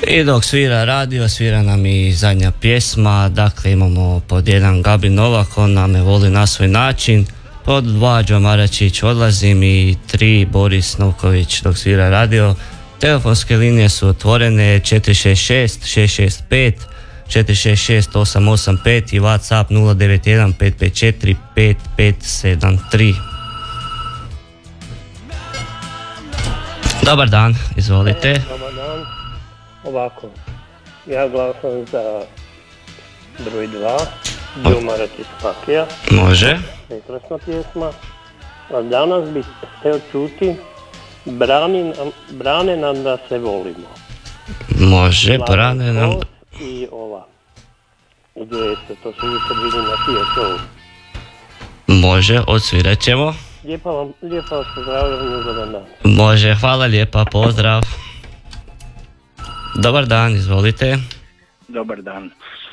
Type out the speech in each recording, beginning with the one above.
I dok svira radio, svira nam i zadnja pjesma. Dakle, imamo pod jedan Gabi Novak, on nam me voli na svoj način. Pod 2 Đo Maračić, Odlazim, i 3 Boris Novković, dok svira radio. Telefonske linije su otvorene 466 665 466 885 i WhatsApp 091 554 5573. Dobar dan, izvolite. Dobar dan. Ovako, ja glasam za broj 2, Đo Maračić Pakija. Može. Prekrasna pjesma. A danas bih htio čuti Brane nam da se volimo. Može, brane nam. I ova. U duetu, to su jučer bili na TSO. Može, odsvirat ćemo. Lijepa vas pozdravljam i ugodan dan. Može, hvala lijepa, pozdrav. Dobar dan, izvolite. Dobar dan.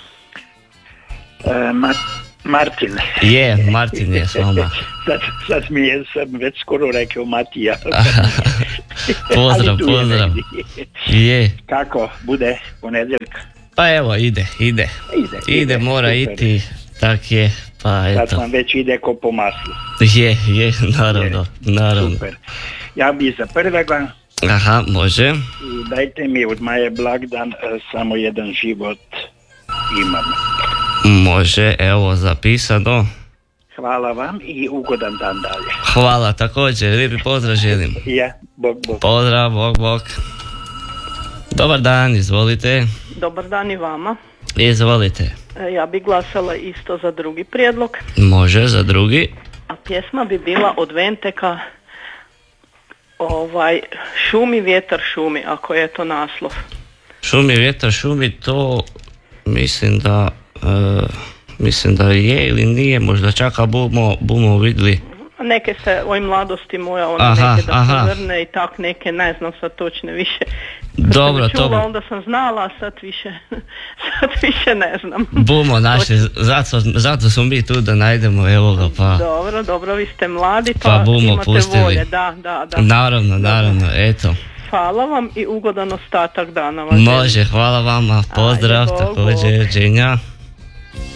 Martin. Martin je s vama. Sad sam već skoro rekao Matija. Pozdrav. Je. Kako bude ponedjeljka? Pa evo, ide, mora ići, tak je, pa eto. Sad vam već ide ko po maslu. Je, naravno. Super. Ja bi za prvega. Aha, može. I dajte mi od Maje Blagdan Samo jedan život imam. Može, evo zapisano. Hvala vam i ugodan dan dalje. Hvala također, lijepi pozdrav želim. Ja, bog. Pozdrav, bog. Dobar dan, izvolite. Dobar dan i vama. Izvolite. Ja bi glasala isto za drugi prijedlog. Može, za drugi. A pjesma bi bila od Venteka, Šumi vjetar šumi, ako je to naslov. Šumi vjetar šumi, to mislim da je ili nije, možda čak bumo vidjeli. Neke se, mladosti moja, neke da se vrne i tak neke, ne znam sad točne više. Dobro, čula, to onda sam znala, a sad više ne znam. Bumo naše, zato smo mi tu da najdemo, evo ga pa. Dobro, vi ste mladi, pa bumo imate pustili. Volje, da. Naravno, eto. Hvala vam i ugodan ostatak dana. Može, hvala vama, pozdrav, također, Đenja.